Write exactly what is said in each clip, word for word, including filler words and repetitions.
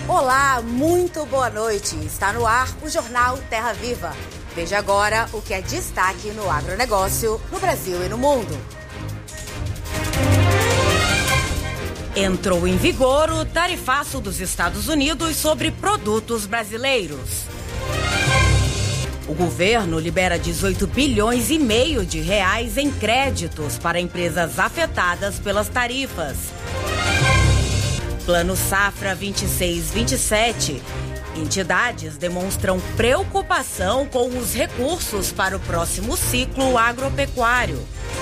Olá, muito boa noite. Está no ar o Jornal Terra Viva. Veja agora o que é destaque no agronegócio, no Brasil e no mundo. Entrou em vigor o tarifaço dos Estados Unidos sobre produtos brasileiros. O governo libera dezoito bilhões e meio de reais em créditos para empresas afetadas pelas tarifas. Plano Safra vinte e seis vinte e sete. Entidades demonstram preocupação com os recursos para o próximo ciclo agropecuário.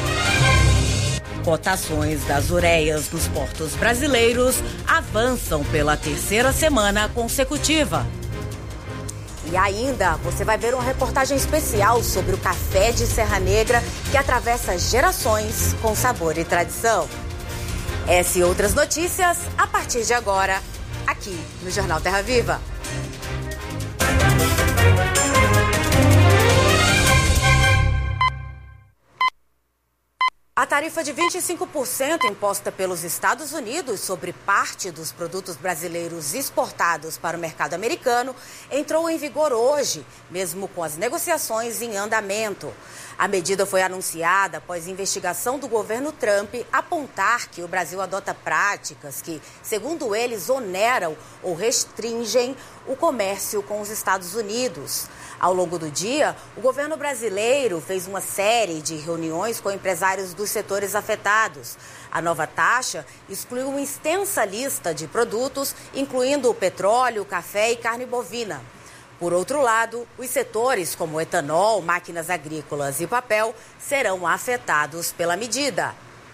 Cotações das ureias nos portos brasileiros avançam pela terceira semana consecutiva. E ainda, você vai ver uma reportagem especial sobre o café de Serra Negra que atravessa gerações com sabor e tradição. Essa e outras notícias a partir de agora, aqui no Jornal Terra Viva. A tarifa de vinte e cinco por cento imposta pelos Estados Unidos sobre parte dos produtos brasileiros exportados para o mercado americano entrou em vigor hoje, mesmo com as negociações em andamento. A medida foi anunciada após investigação do governo Trump apontar que o Brasil adota práticas que, segundo eles, oneram ou restringem o comércio com os Estados Unidos. Ao longo do dia, o governo brasileiro fez uma série de reuniões com empresários dos setores afetados. A nova taxa exclui uma extensa lista de produtos, incluindo o petróleo, café e carne bovina. Por outro lado, os setores como etanol, máquinas agrícolas e papel serão afetados pela medida.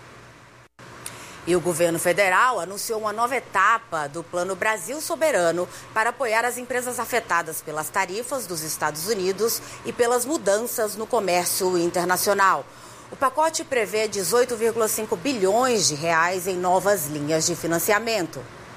E o governo federal anunciou uma nova etapa do Plano Brasil Soberano para apoiar as empresas afetadas pelas tarifas dos Estados Unidos e pelas mudanças no comércio internacional. O pacote prevê dezoito vírgula cinco bilhões de reais em novas linhas de financiamento.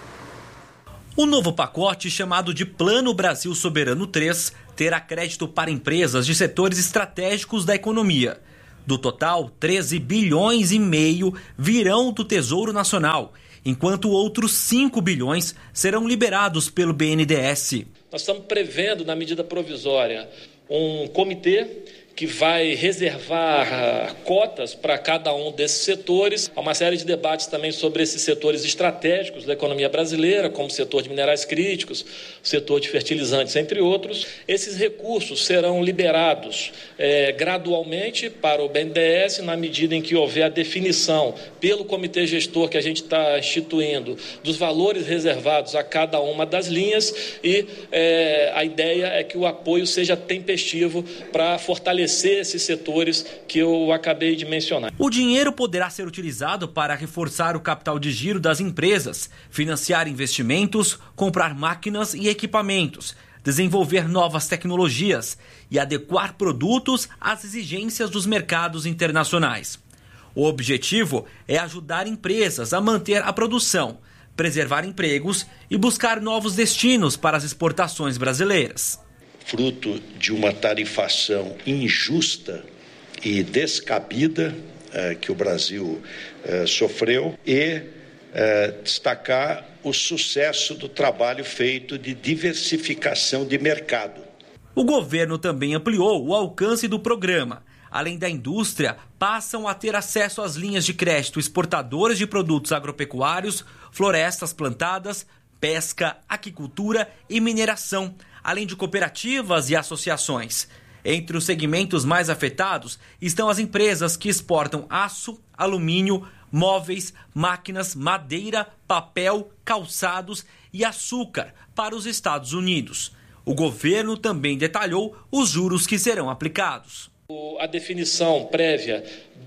O novo pacote, chamado de Plano Brasil Soberano três, terá crédito para empresas de setores estratégicos da economia. Do total, treze bilhões e meio virão do Tesouro Nacional, enquanto outros cinco bilhões serão liberados pelo B N D E S. Nós estamos prevendo, na medida provisória, um comitê que vai reservar cotas para cada um desses setores. Há uma série de debates também sobre esses setores estratégicos da economia brasileira, como o setor de minerais críticos, o setor de fertilizantes, entre outros. Esses recursos serão liberados é, gradualmente para o B N D E S, na medida em que houver a definição pelo comitê gestor que a gente está instituindo dos valores reservados a cada uma das linhas, e é, a ideia é que o apoio seja tempestivo para fortalecer esses setores que eu acabei de mencionar. O dinheiro poderá ser utilizado para reforçar o capital de giro das empresas, financiar investimentos, comprar máquinas e equipamentos, desenvolver novas tecnologias e adequar produtos às exigências dos mercados internacionais. O objetivo é ajudar empresas a manter a produção, preservar empregos e buscar novos destinos para as exportações brasileiras. Fruto de uma tarifação injusta e descabida eh, que o Brasil eh, sofreu, e eh, destacar o sucesso do trabalho feito de diversificação de mercado. O governo também ampliou o alcance do programa. Além da indústria, passam a ter acesso às linhas de crédito exportadores de produtos agropecuários, florestas plantadas, pesca, aquicultura e mineração, além de cooperativas e associações. Entre os segmentos mais afetados estão as empresas que exportam aço, alumínio, móveis, máquinas, madeira, papel, calçados e açúcar para os Estados Unidos. O governo também detalhou os juros que serão aplicados. A definição prévia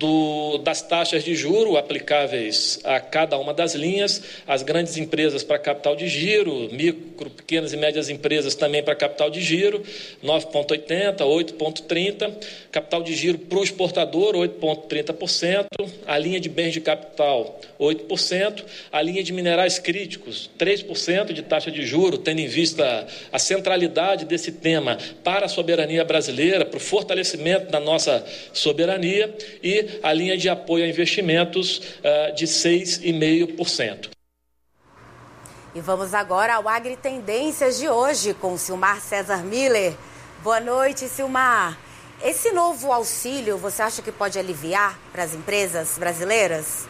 do, das taxas de juro aplicáveis a cada uma das linhas, as grandes empresas para capital de giro, micro, pequenas e médias empresas também para capital de giro, nove vírgula oitenta, oito vírgula trinta, capital de giro para o exportador, oito vírgula trinta por cento, a linha de bens de capital, oito por cento, a linha de minerais críticos, três por cento de taxa de juro, tendo em vista a centralidade desse tema para a soberania brasileira, para o fortalecimento da nossa soberania, e a linha de apoio a investimentos uh, de seis vírgula cinco por cento. E vamos agora ao Agri Tendências de hoje com Silmar César Miller. Boa noite, Silmar. Esse novo auxílio, você acha que pode aliviar para as empresas brasileiras?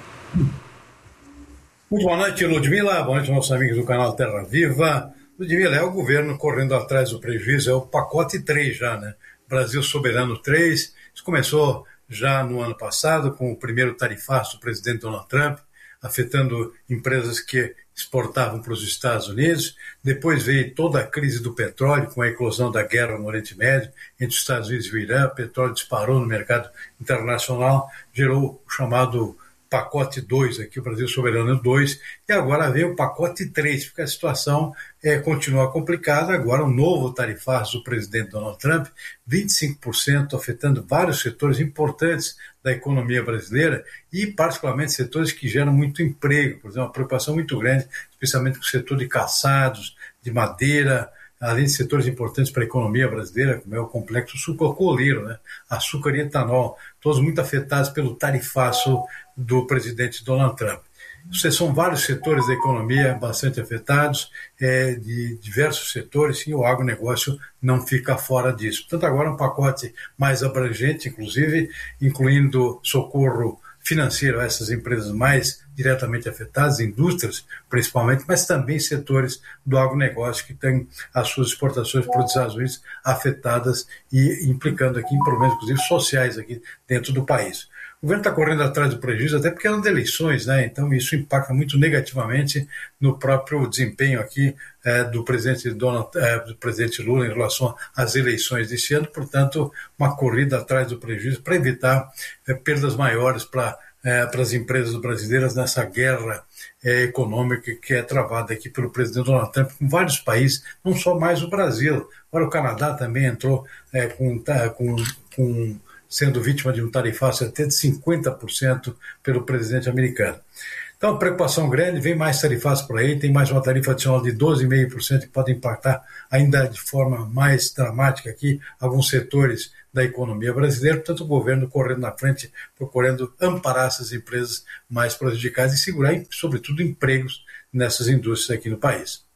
Muito boa noite, Ludmila. Boa noite, nossos amigos do canal Terra Viva. Ludmila, é o governo correndo atrás do prejuízo, é o pacote três já, né? Brasil Soberano três. Isso começou já no ano passado com o primeiro tarifaço do presidente Donald Trump, afetando empresas que exportavam para os Estados Unidos. Depois veio toda a crise do petróleo, com a eclosão da guerra no Oriente Médio, entre os Estados Unidos e o Irã. O petróleo disparou no mercado internacional, gerou o chamado pacote dois, aqui o Brasil Soberano dois, e agora veio o pacote três, porque a situação é, continua complicada. Agora um novo tarifaço do presidente Donald Trump, vinte e cinco por cento, afetando vários setores importantes da economia brasileira e particularmente setores que geram muito emprego, por exemplo, uma preocupação muito grande, especialmente com o setor de calçados, de madeira, além de setores importantes para a economia brasileira, como é o complexo sucroalcooleiro, né? Açúcar e etanol, todos muito afetados pelo tarifaço do presidente Donald Trump. São vários setores da economia bastante afetados, é, de diversos setores, e o agronegócio não fica fora disso. Portanto, agora um pacote mais abrangente, inclusive, incluindo socorro financeiro a essas empresas mais diretamente afetadas, indústrias principalmente, mas também setores do agronegócio que têm as suas exportações para os Estados Unidos afetadas e implicando aqui em problemas, inclusive, sociais aqui dentro do país. O governo está correndo atrás do prejuízo, até porque eram de eleições, né? Então isso impacta muito negativamente no próprio desempenho aqui é, do, presidente Donald, é, do presidente Lula em relação às eleições desse ano. Portanto, uma corrida atrás do prejuízo para evitar é, perdas maiores para é, para as empresas brasileiras nessa guerra é, econômica que é travada aqui pelo presidente Donald Trump com vários países, não só mais o Brasil. Agora o Canadá também entrou é, com... Tá, com, com sendo vítima de um tarifaço até de cinquenta por cento pelo presidente americano. Então, preocupação grande, vem mais tarifaços por aí, tem mais uma tarifa adicional de doze vírgula cinco por cento que pode impactar ainda de forma mais dramática aqui alguns setores da economia brasileira. Portanto, o governo correndo na frente, procurando amparar essas empresas mais prejudicadas e segurar, sobretudo, empregos nessas indústrias aqui no país.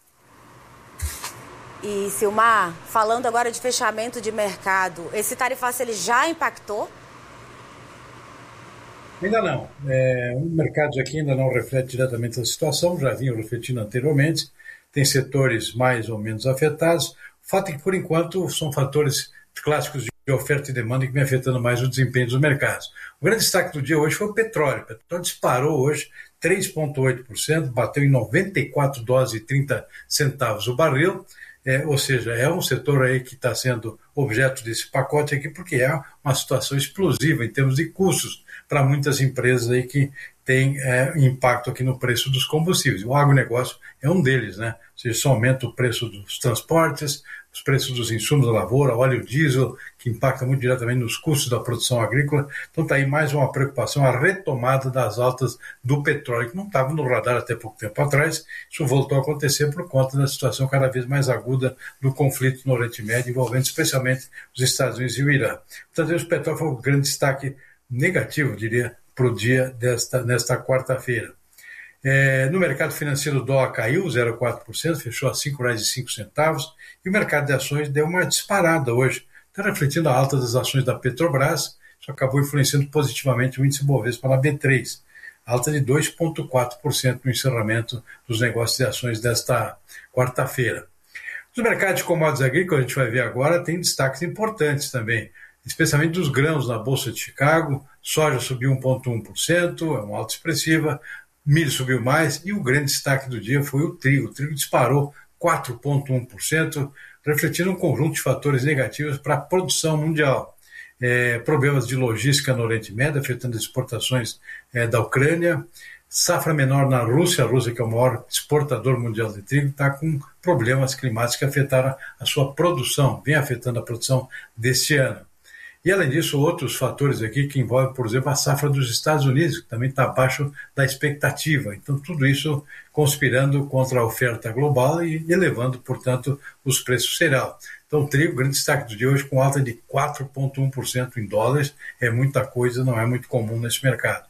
E, Silmar, falando agora de fechamento de mercado, esse tarifaço ele já impactou? Ainda não. É, os mercados aqui ainda não refletem diretamente a situação, já vinham refletindo anteriormente. Tem setores mais ou menos afetados. O fato é que, por enquanto, são fatores clássicos de oferta e demanda que vem afetando mais o desempenho dos mercados. O grande destaque do dia hoje foi o petróleo. O petróleo disparou hoje três vírgula oito por cento, bateu em noventa e quatro dólares e trinta centavos o barril. É, ou seja, é um setor aí que está sendo objeto desse pacote aqui, porque é uma situação explosiva em termos de custos para muitas empresas aí que têm é, impacto aqui no preço dos combustíveis. O agronegócio é um deles, né? Ou seja, isso aumenta o preço dos transportes, os preços dos insumos da lavoura, óleo diesel, que impacta muito diretamente nos custos da produção agrícola. Então está aí mais uma preocupação, a retomada das altas do petróleo, que não estava no radar até pouco tempo atrás. Isso voltou a acontecer por conta da situação cada vez mais aguda do conflito no Oriente Médio, envolvendo especialmente os Estados Unidos e o Irã. Portanto, o petróleo foi um grande destaque negativo, diria, para o dia desta, nesta quarta-feira. É, no mercado financeiro, o dólar caiu zero vírgula quatro por cento, fechou a cinco reais e cinco centavos, e o mercado de ações deu uma disparada hoje, está refletindo a alta das ações da Petrobras. Isso acabou influenciando positivamente o índice Bovespa na B três, alta de dois vírgula quatro por cento no encerramento dos negócios de ações desta quarta-feira. Os mercados de commodities agrícolas, a gente vai ver agora, tem destaques importantes também, especialmente dos grãos na Bolsa de Chicago. Soja subiu um vírgula um por cento, é uma alta expressiva. Milho subiu mais e o grande destaque do dia foi o trigo. O trigo disparou quatro vírgula um por cento, refletindo um conjunto de fatores negativos para a produção mundial. É, problemas de logística no Oriente Médio, afetando as exportações é, da Ucrânia. Safra menor na Rússia, a Rússia, que é o maior exportador mundial de trigo, está com problemas climáticos que afetaram a sua produção, vem afetando a produção deste ano. E, além disso, outros fatores aqui que envolvem, por exemplo, a safra dos Estados Unidos, que também está abaixo da expectativa. Então, tudo isso conspirando contra a oferta global e elevando, portanto, os preços cereal. Então, o trigo, grande destaque do dia hoje, com alta de quatro vírgula um por cento em dólares, é muita coisa, não é muito comum nesse mercado.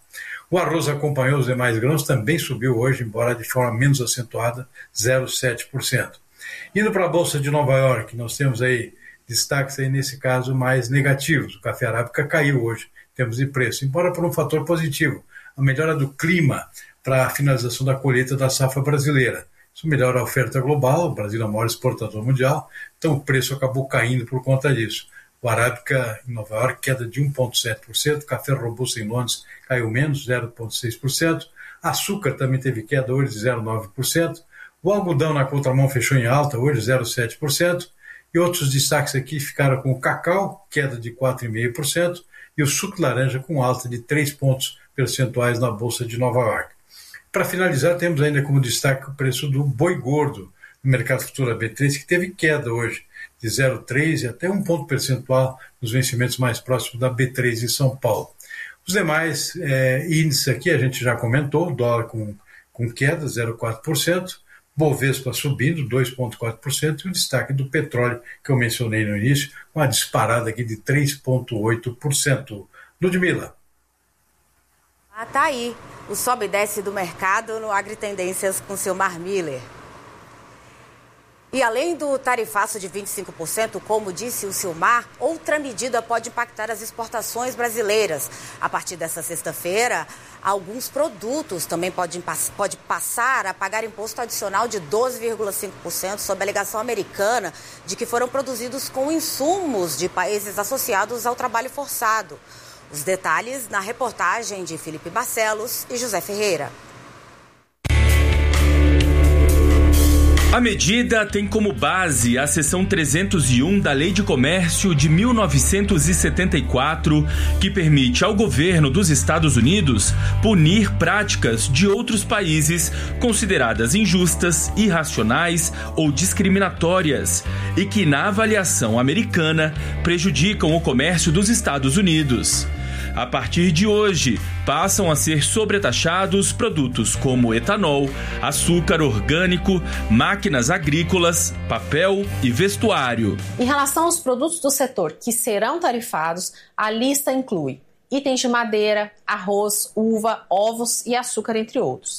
O arroz acompanhou os demais grãos, também subiu hoje, embora de forma menos acentuada, zero vírgula sete por cento. Indo para a Bolsa de Nova York, nós temos aí destaques aí nesse caso mais negativos. O café arábica caiu hoje em termos de preço, embora por um fator positivo, a melhora do clima para a finalização da colheita da safra brasileira. Isso melhora a oferta global, o Brasil é o maior exportador mundial, então o preço acabou caindo por conta disso. O arábica em Nova York, queda de um vírgula sete por cento, café robusto em Londres caiu menos, zero vírgula seis por cento, açúcar também teve queda hoje de zero vírgula nove por cento, o algodão na contramão fechou em alta hoje, zero vírgula sete por cento, e outros destaques aqui ficaram com o cacau, queda de quatro vírgula cinco por cento, e o suco de laranja com alta de três pontos percentuais na Bolsa de Nova York. Para finalizar, temos ainda como destaque o preço do boi gordo no mercado futuro B três, que teve queda hoje de zero vírgula três e até um ponto percentual nos vencimentos mais próximos da B três em São Paulo. Os demais é, índices aqui a gente já comentou, dólar com, com queda, zero vírgula quatro por cento, Bovespa subindo, dois vírgula quatro por cento, e o destaque do petróleo, que eu mencionei no início, uma disparada aqui de três vírgula oito por cento. Ludmila. Ah, tá aí. O sobe e desce do mercado no AgriTendências com Silmar Miller. E além do tarifaço de vinte e cinco por cento, como disse o Silmar, outra medida pode impactar as exportações brasileiras. A partir dessa sexta-feira, alguns produtos também podem pode passar a pagar imposto adicional de doze vírgula cinco por cento sob a alegação americana de que foram produzidos com insumos de países associados ao trabalho forçado. Os detalhes na reportagem de Felipe Barcelos e José Ferreira. A medida tem como base a seção trezentos e um da Lei de Comércio de mil novecentos e setenta e quatro, que permite ao governo dos Estados Unidos punir práticas de outros países consideradas injustas, irracionais ou discriminatórias e que, na avaliação americana, prejudicam o comércio dos Estados Unidos. A partir de hoje, passam a ser sobretaxados produtos como etanol, açúcar orgânico, máquinas agrícolas, papel e vestuário. Em relação aos produtos do setor que serão tarifados, a lista inclui itens de madeira, arroz, uva, ovos e açúcar, entre outros.